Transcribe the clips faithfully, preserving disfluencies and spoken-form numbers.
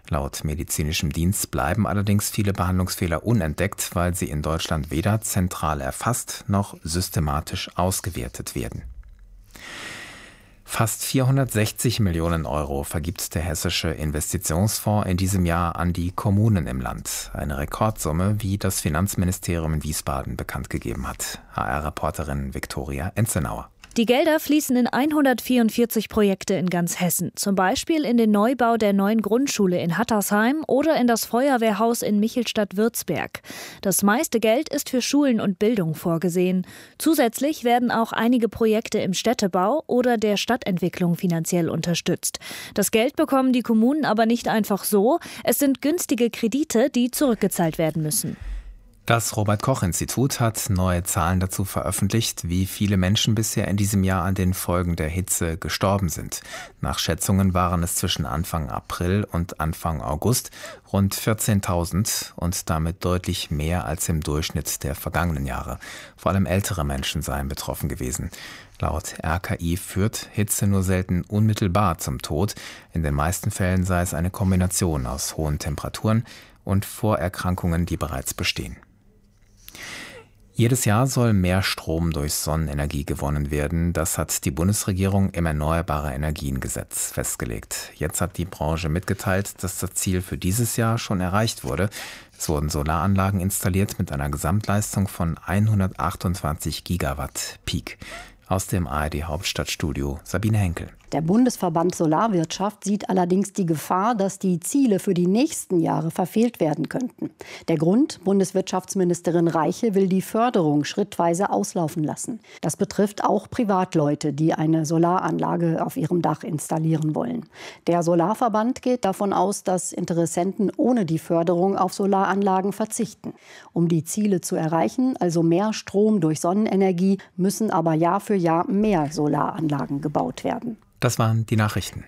Laut medizinischem Dienst bleiben allerdings viele Behandlungsfehler unentdeckt, weil sie in Deutschland weder zentral erfasst noch systematisch ausgewertet werden. Fast vierhundertsechzig Millionen Euro vergibt der Hessische Investitionsfonds in diesem Jahr an die Kommunen im Land. Eine Rekordsumme, wie das Finanzministerium in Wiesbaden bekannt gegeben hat. H R-Reporterin Viktoria Enzenauer. Die Gelder fließen in hundertvierundvierzig Projekte in ganz Hessen, zum Beispiel in den Neubau der neuen Grundschule in Hattersheim oder in das Feuerwehrhaus in Michelstadt-Würzberg. Das meiste Geld ist für Schulen und Bildung vorgesehen. Zusätzlich werden auch einige Projekte im Städtebau oder der Stadtentwicklung finanziell unterstützt. Das Geld bekommen die Kommunen aber nicht einfach so. Es sind günstige Kredite, die zurückgezahlt werden müssen. Das Robert-Koch-Institut hat neue Zahlen dazu veröffentlicht, wie viele Menschen bisher in diesem Jahr an den Folgen der Hitze gestorben sind. Nach Schätzungen waren es zwischen Anfang April und Anfang August rund vierzehntausend und damit deutlich mehr als im Durchschnitt der vergangenen Jahre. Vor allem ältere Menschen seien betroffen gewesen. Laut R K I führt Hitze nur selten unmittelbar zum Tod. In den meisten Fällen sei es eine Kombination aus hohen Temperaturen und Vorerkrankungen, die bereits bestehen. Jedes Jahr soll mehr Strom durch Sonnenenergie gewonnen werden. Das hat die Bundesregierung im Erneuerbare-Energien-Gesetz festgelegt. Jetzt hat die Branche mitgeteilt, dass das Ziel für dieses Jahr schon erreicht wurde. Es wurden Solaranlagen installiert mit einer Gesamtleistung von hundertachtundzwanzig Gigawatt Peak. Aus dem A R D-Hauptstadtstudio Sabine Henkel. Der Bundesverband Solarwirtschaft sieht allerdings die Gefahr, dass die Ziele für die nächsten Jahre verfehlt werden könnten. Der Grund: Bundeswirtschaftsministerin Reiche will die Förderung schrittweise auslaufen lassen. Das betrifft auch Privatleute, die eine Solaranlage auf ihrem Dach installieren wollen. Der Solarverband geht davon aus, dass Interessenten ohne die Förderung auf Solaranlagen verzichten. Um die Ziele zu erreichen, also mehr Strom durch Sonnenenergie, müssen aber Jahr für Jahr mehr Solaranlagen gebaut werden. Das waren die Nachrichten.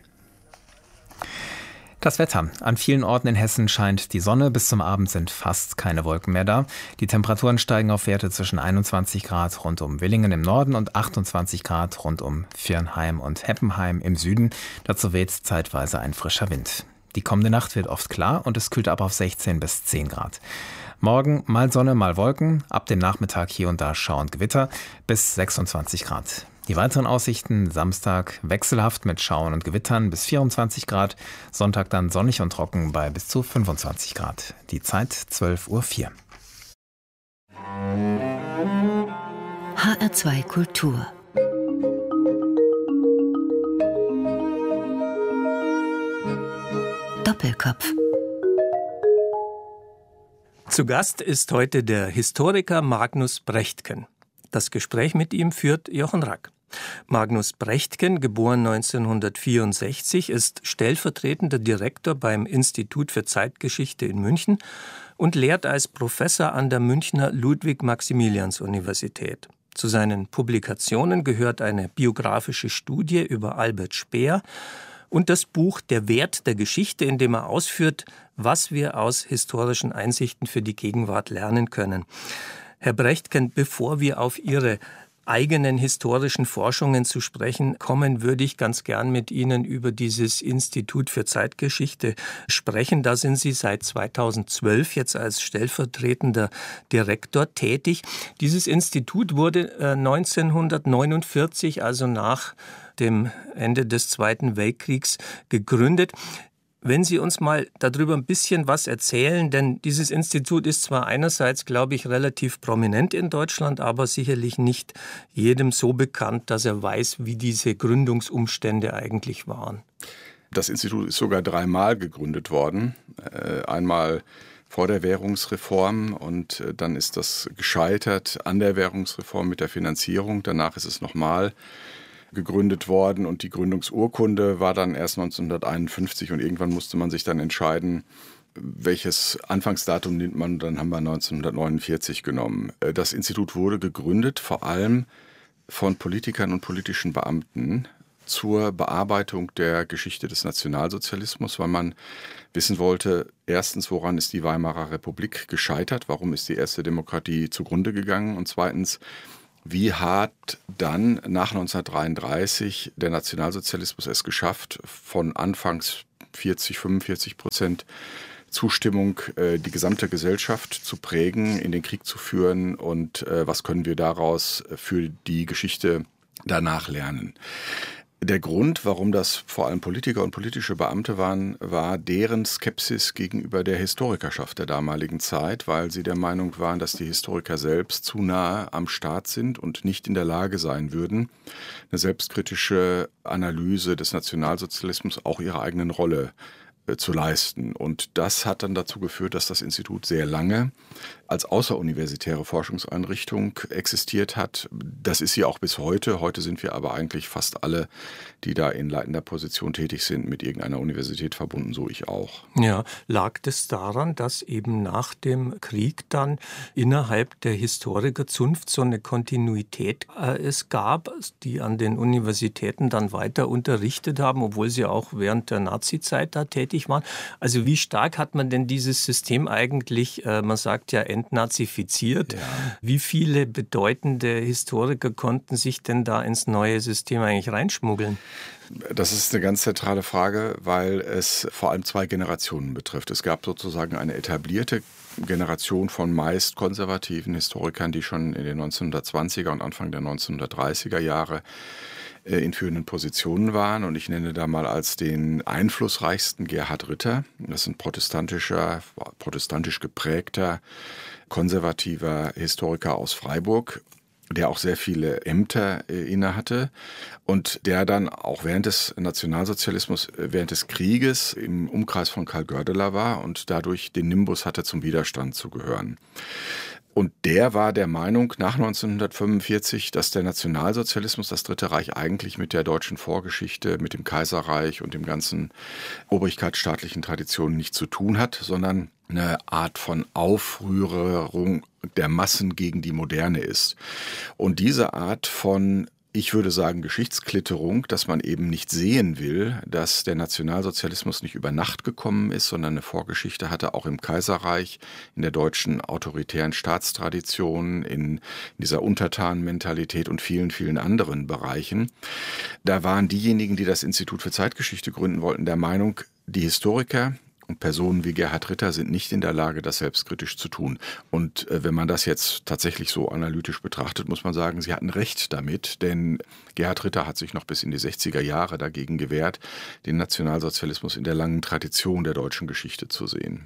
Das Wetter. An vielen Orten in Hessen scheint die Sonne. Bis zum Abend sind fast keine Wolken mehr da. Die Temperaturen steigen auf Werte zwischen einundzwanzig Grad rund um Willingen im Norden und achtundzwanzig Grad rund um Viernheim und Heppenheim im Süden. Dazu weht zeitweise ein frischer Wind. Die kommende Nacht wird oft klar und es kühlt ab auf sechzehn bis zehn Grad. Morgen mal Sonne, mal Wolken. Ab dem Nachmittag hier und da Schauer und Gewitter bis sechsundzwanzig Grad. Die weiteren Aussichten: Samstag wechselhaft mit Schauern und Gewittern bis vierundzwanzig Grad, Sonntag dann sonnig und trocken bei bis zu fünfundzwanzig Grad. Die Zeit zwölf Uhr vier. H R zwei Kultur. Doppelkopf. Zu Gast ist heute der Historiker Magnus Brechtken. Das Gespräch mit ihm führt Jochen Rack. Magnus Brechtken, geboren neunzehnhundertvierundsechzig, ist stellvertretender Direktor beim Institut für Zeitgeschichte in München und lehrt als Professor an der Münchner Ludwig-Maximilians-Universität. Zu seinen Publikationen gehört eine biografische Studie über Albert Speer und das Buch Der Wert der Geschichte, in dem er ausführt, was wir aus historischen Einsichten für die Gegenwart lernen können. Herr Brechtken, bevor wir auf Ihre eigenen historischen Forschungen zu sprechen kommen, würde ich ganz gern mit Ihnen über dieses Institut für Zeitgeschichte sprechen. Da sind Sie seit zweitausendzwölf jetzt als stellvertretender Direktor tätig. Dieses Institut wurde neunzehnhundertneunundvierzig, also nach dem Ende des Zweiten Weltkriegs, gegründet. Wenn Sie uns mal darüber ein bisschen was erzählen, denn dieses Institut ist zwar einerseits, glaube ich, relativ prominent in Deutschland, aber sicherlich nicht jedem so bekannt, dass er weiß, wie diese Gründungsumstände eigentlich waren. Das Institut ist sogar dreimal gegründet worden. Einmal vor der Währungsreform und dann ist das gescheitert an der Währungsreform mit der Finanzierung. Danach ist es nochmal gegründet worden und die Gründungsurkunde war dann erst neunzehnhunderteinundfünfzig und irgendwann musste man sich dann entscheiden, welches Anfangsdatum nimmt man, dann haben wir neunzehnhundertneunundvierzig genommen. Das Institut wurde gegründet vor allem von Politikern und politischen Beamten zur Bearbeitung der Geschichte des Nationalsozialismus, weil man wissen wollte, erstens, woran ist die Weimarer Republik gescheitert, warum ist die erste Demokratie zugrunde gegangen und zweitens, wie hat dann nach neunzehnhundertdreiunddreißig der Nationalsozialismus es geschafft, von anfangs vierzig, fünfundvierzig Prozent Zustimmung, die gesamte Gesellschaft zu prägen, in den Krieg zu führen und was können wir daraus für die Geschichte danach lernen. Der Grund, warum das vor allem Politiker und politische Beamte waren, war deren Skepsis gegenüber der Historikerschaft der damaligen Zeit, weil sie der Meinung waren, dass die Historiker selbst zu nahe am Staat sind und nicht in der Lage sein würden, eine selbstkritische Analyse des Nationalsozialismus auch ihrer eigenen Rolle zu leisten. Und das hat dann dazu geführt, dass das Institut sehr lange als außeruniversitäre Forschungseinrichtung existiert hat. Das ist sie auch bis heute. Heute sind wir aber eigentlich fast alle, die da in leitender Position tätig sind, mit irgendeiner Universität verbunden, so ich auch. Ja, lag das daran, dass eben nach dem Krieg dann innerhalb der Historikerzunft so eine Kontinuität äh, es gab, die an den Universitäten dann weiter unterrichtet haben, obwohl sie auch während der Nazizeit da tätig waren? Also wie stark hat man denn dieses System eigentlich, äh, man sagt ja, entnazifiziert? Ja. Wie viele bedeutende Historiker konnten sich denn da ins neue System eigentlich reinschmuggeln? Das ist eine ganz zentrale Frage, weil es vor allem zwei Generationen betrifft. Es gab sozusagen eine etablierte Generation von meist konservativen Historikern, die schon in den neunzehnhundertzwanziger und Anfang der neunzehnhundertdreißiger Jahre in führenden Positionen waren. Und ich nenne da mal als den einflussreichsten Gerhard Ritter. Das ist ein protestantischer, protestantisch geprägter, konservativer Historiker aus Freiburg, der auch sehr viele Ämter äh, innehatte und der dann auch während des Nationalsozialismus, während des Krieges im Umkreis von Karl Goerdeler war und dadurch den Nimbus hatte, zum Widerstand zu gehören. Und der war der Meinung nach neunzehnhundertfünfundvierzig, dass der Nationalsozialismus, das Dritte Reich, eigentlich mit der deutschen Vorgeschichte, mit dem Kaiserreich und dem ganzen obrigkeitsstaatlichen Traditionen nichts zu tun hat, sondern eine Art von Aufrührung der Massen gegen die Moderne ist. Und diese Art von, ich würde sagen, Geschichtsklitterung, dass man eben nicht sehen will, dass der Nationalsozialismus nicht über Nacht gekommen ist, sondern eine Vorgeschichte hatte, auch im Kaiserreich, in der deutschen autoritären Staatstradition, in, in dieser Untertanenmentalität und vielen, vielen anderen Bereichen. Da waren diejenigen, die das Institut für Zeitgeschichte gründen wollten, der Meinung, die Historiker und Personen wie Gerhard Ritter sind nicht in der Lage, das selbstkritisch zu tun. Und äh, wenn man das jetzt tatsächlich so analytisch betrachtet, muss man sagen, sie hatten recht damit, denn Gerhard Ritter hat sich noch bis in die sechziger Jahre dagegen gewehrt, den Nationalsozialismus in der langen Tradition der deutschen Geschichte zu sehen.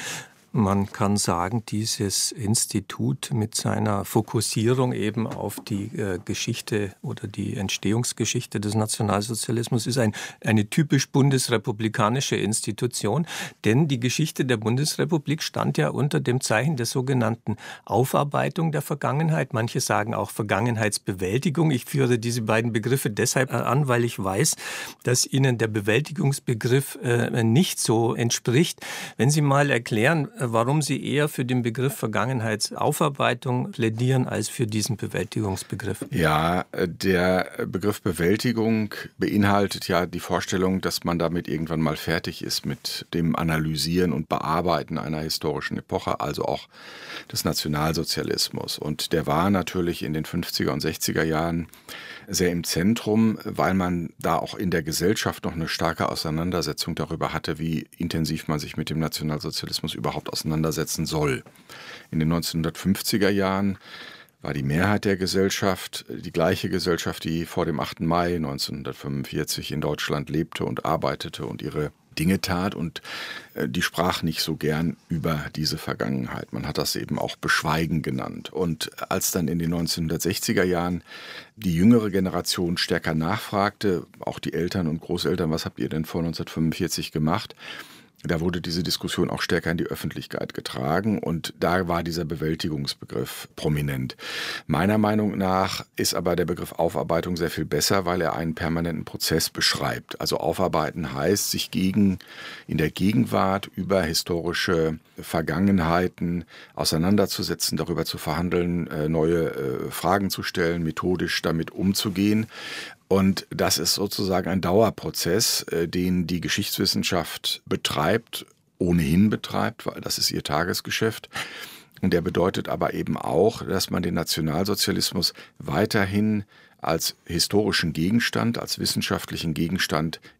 Man kann sagen, dieses Institut mit seiner Fokussierung eben auf die äh, Geschichte oder die Entstehungsgeschichte des Nationalsozialismus ist ein, eine typisch bundesrepublikanische Institution, denn die Geschichte der Bundesrepublik stand ja unter dem Zeichen der sogenannten Aufarbeitung der Vergangenheit. Manche sagen auch Vergangenheitsbewältigung. Ich führe diese beiden Begriffe deshalb an, weil ich weiß, dass Ihnen der Bewältigungsbegriff äh, nicht so entspricht. Wenn Sie mal erklären, warum Sie eher für den Begriff Vergangenheitsaufarbeitung plädieren als für diesen Bewältigungsbegriff. Ja, der Begriff Bewältigung beinhaltet ja die Vorstellung, dass man damit irgendwann mal fertig ist mit dem Analysieren und Bearbeiten einer historischen Epoche, also auch des Nationalsozialismus. Und der war natürlich in den fünfziger und sechziger Jahren sehr im Zentrum, weil man da auch in der Gesellschaft noch eine starke Auseinandersetzung darüber hatte, wie intensiv man sich mit dem Nationalsozialismus überhaupt auseinandersetzen soll. In den neunzehnhundertfünfziger Jahren war die Mehrheit der Gesellschaft die gleiche Gesellschaft, die vor dem achten Mai neunzehnhundertfünfundvierzig in Deutschland lebte und arbeitete und ihre Dinge tat, und die sprach nicht so gern über diese Vergangenheit. Man hat das eben auch Beschweigen genannt. Und als dann in den neunzehnhundertsechziger Jahren die jüngere Generation stärker nachfragte, auch die Eltern und Großeltern, was habt ihr denn vor neunzehnhundertfünfundvierzig gemacht? Da wurde diese Diskussion auch stärker in die Öffentlichkeit getragen und da war dieser Bewältigungsbegriff prominent. Meiner Meinung nach ist aber der Begriff Aufarbeitung sehr viel besser, weil er einen permanenten Prozess beschreibt. Also aufarbeiten heißt, sich gegen, in der Gegenwart über historische Vergangenheiten auseinanderzusetzen, darüber zu verhandeln, neue Fragen zu stellen, methodisch damit umzugehen. Und das ist sozusagen ein Dauerprozess, den die Geschichtswissenschaft betreibt, ohnehin betreibt, weil das ist ihr Tagesgeschäft. Und der bedeutet aber eben auch, dass man den Nationalsozialismus weiterhin als historischen Gegenstand, als wissenschaftlichen Gegenstand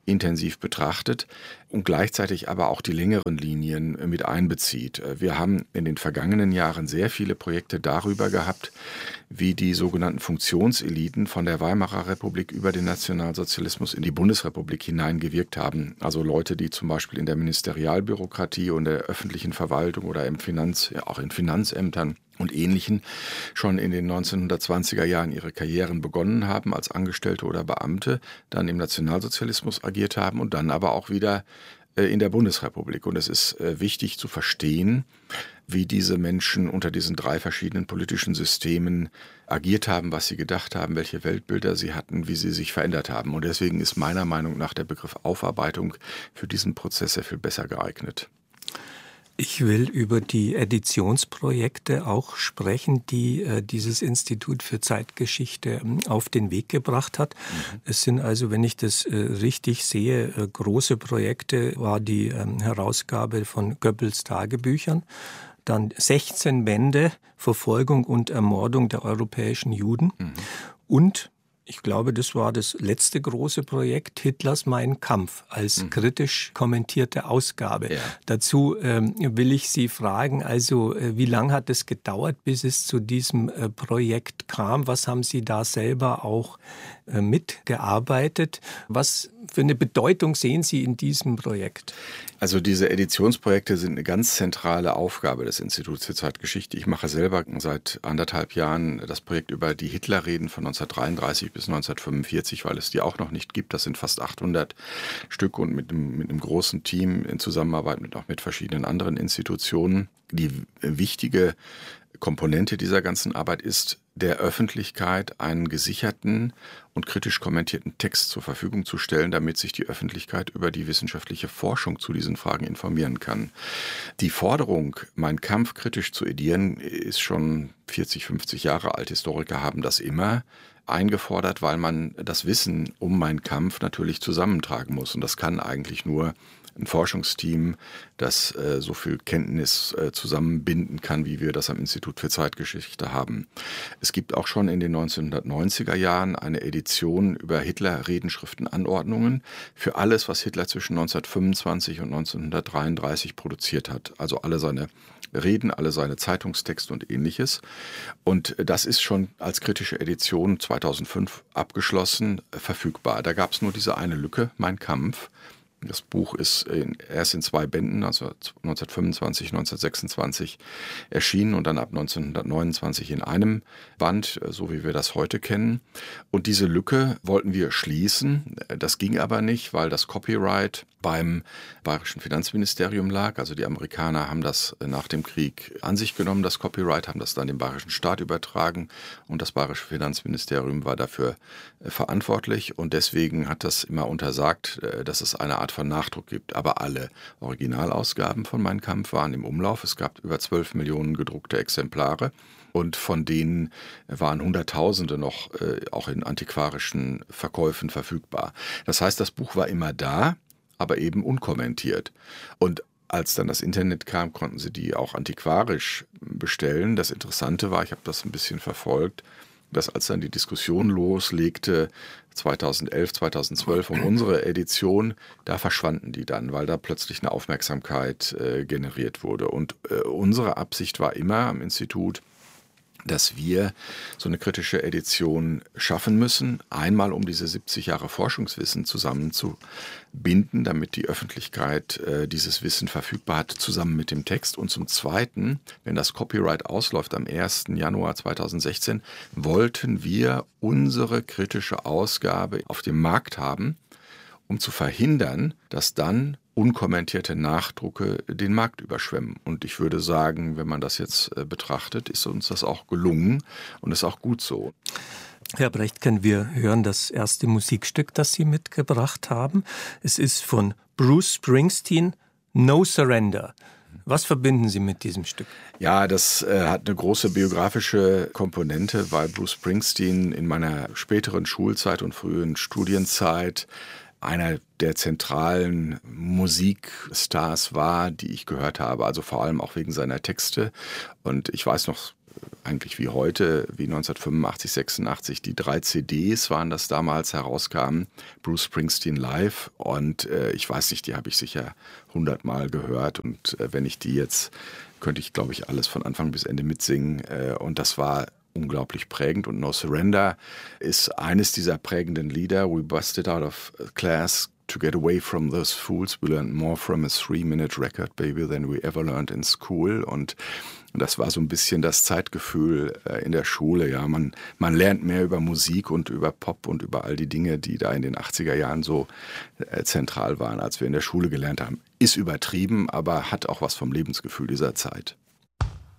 intensiv betrachtet und gleichzeitig aber auch die längeren Linien mit einbezieht. Wir haben in den vergangenen Jahren sehr viele Projekte darüber gehabt, wie die sogenannten Funktionseliten von der Weimarer Republik über den Nationalsozialismus in die Bundesrepublik hineingewirkt haben. Also Leute, die zum Beispiel in der Ministerialbürokratie und der öffentlichen Verwaltung oder im Finanz, ja auch in Finanzämtern und Ähnlichen schon in den neunzehnhundertzwanziger Jahren ihre Karrieren begonnen haben als Angestellte oder Beamte, dann im Nationalsozialismus agiert haben und dann aber auch wieder in der Bundesrepublik. Und es ist wichtig zu verstehen, wie diese Menschen unter diesen drei verschiedenen politischen Systemen agiert haben, was sie gedacht haben, welche Weltbilder sie hatten, wie sie sich verändert haben. Und deswegen ist meiner Meinung nach der Begriff Aufarbeitung für diesen Prozess sehr viel besser geeignet. Ich will über die Editionsprojekte auch sprechen, die äh, dieses Institut für Zeitgeschichte ähm, auf den Weg gebracht hat. Mhm. Es sind also, wenn ich das äh, richtig sehe, äh, große Projekte, war die ähm, Herausgabe von Goebbels Tagebüchern, dann sechzehn Bände Verfolgung und Ermordung der europäischen Juden mhm. und ich glaube, das war das letzte große Projekt, Hitlers Mein Kampf, als mhm. kritisch kommentierte Ausgabe. Ja. Dazu ähm, will ich Sie fragen, also äh, wie lange hat es gedauert, bis es zu diesem äh, Projekt kam? Was haben Sie da selber auch äh, mitgearbeitet? Was für eine Bedeutung sehen Sie in diesem Projekt? Also diese Editionsprojekte sind eine ganz zentrale Aufgabe des Instituts für Zeitgeschichte. Ich mache selber seit anderthalb Jahren das Projekt über die Hitlerreden von neunzehnhundertdreiunddreißig bis neunzehnhundertfünfundvierzig, weil es die auch noch nicht gibt. Das sind fast achthundert Stück und mit einem, mit einem großen Team in Zusammenarbeit mit auch mit verschiedenen anderen Institutionen. Die wichtige Komponente dieser ganzen Arbeit ist, der Öffentlichkeit einen gesicherten und kritisch kommentierten Text zur Verfügung zu stellen, damit sich die Öffentlichkeit über die wissenschaftliche Forschung zu diesen Fragen informieren kann. Die Forderung, Mein Kampf kritisch zu edieren, ist schon vierzig, fünfzig Jahre alt. Historiker haben das immer eingefordert, weil man das Wissen um Mein Kampf natürlich zusammentragen muss. Und das kann eigentlich nur ein Forschungsteam, das äh, so viel Kenntnis äh, zusammenbinden kann, wie wir das am Institut für Zeitgeschichte haben. Es gibt auch schon in den neunzehnhundertneunziger Jahren eine Edition über Hitler-Redenschriftenanordnungen für alles, was Hitler zwischen neunzehnhundertfünfundzwanzig und neunzehnhundertdreiunddreißig produziert hat. Also alle seine Reden, alle seine Zeitungstexte und Ähnliches. Und das ist schon als kritische Edition zweitausendfünf abgeschlossen, äh, verfügbar. Da gab es nur diese eine Lücke, Mein Kampf. Das Buch ist in, erst in zwei Bänden, also neunzehnhundertfünfundzwanzig, neunzehnhundertsechsundzwanzig erschienen und dann ab neunzehnhundertneunundzwanzig in einem Band, so wie wir das heute kennen. Und diese Lücke wollten wir schließen. Das ging aber nicht, weil das Copyright beim Bayerischen Finanzministerium lag. Also die Amerikaner haben das nach dem Krieg an sich genommen, das Copyright, haben das dann dem bayerischen Staat übertragen und das Bayerische Finanzministerium war dafür verantwortlich und deswegen hat das immer untersagt, dass es eine Art von Nachdruck gibt. Aber alle Originalausgaben von Mein Kampf waren im Umlauf. Es gab über zwölf Millionen gedruckte Exemplare. Und von denen waren Hunderttausende noch äh, auch in antiquarischen Verkäufen verfügbar. Das heißt, das Buch war immer da, aber eben unkommentiert. Und als dann das Internet kam, konnten sie die auch antiquarisch bestellen. Das Interessante war, ich habe das ein bisschen verfolgt, dass als dann die Diskussion loslegte, zweitausendelf, zweitausendzwölf um unsere Edition, da verschwanden die dann, weil da plötzlich eine Aufmerksamkeit äh, generiert wurde. Und äh, unsere Absicht war immer am Institut, dass wir so eine kritische Edition schaffen müssen. Einmal, um diese siebzig Jahre Forschungswissen zusammenzubinden, damit die Öffentlichkeit äh, dieses Wissen verfügbar hat, zusammen mit dem Text. Und zum Zweiten, wenn das Copyright ausläuft am ersten Januar zweitausendsechzehn, wollten wir unsere kritische Ausgabe auf dem Markt haben, um zu verhindern, dass dann unkommentierte Nachdrucke den Markt überschwemmen. Und ich würde sagen, wenn man das jetzt betrachtet, ist uns das auch gelungen und ist auch gut so. Herr Brecht, können wir hören das erste Musikstück, das Sie mitgebracht haben. Es ist von Bruce Springsteen, No Surrender. Was verbinden Sie mit diesem Stück? Ja, das äh, hat eine große biografische Komponente, weil Bruce Springsteen in meiner späteren Schulzeit und frühen Studienzeit einer der zentralen Musikstars war, die ich gehört habe, also vor allem auch wegen seiner Texte. Und ich weiß noch, eigentlich wie heute, wie neunzehnhundertfünfundachtzig, sechsundachtzig, die drei C Ds waren das damals, herauskamen, Bruce Springsteen live. Und äh, ich weiß nicht, die habe ich sicher hundertmal gehört. Und äh, wenn ich die jetzt, könnte ich, glaube ich, alles von Anfang bis Ende mitsingen. Äh, und das war unglaublich prägend. Und No Surrender ist eines dieser prägenden Lieder. We busted out of class to get away from those fools. We learned more from a three-minute record, baby, than we ever learned in school. Und das war so ein bisschen das Zeitgefühl in der Schule. Ja, man, man lernt mehr über Musik und über Pop und über all die Dinge, die da in den achtziger Jahren so zentral waren, als wir in der Schule gelernt haben. Ist übertrieben, aber hat auch was vom Lebensgefühl dieser Zeit.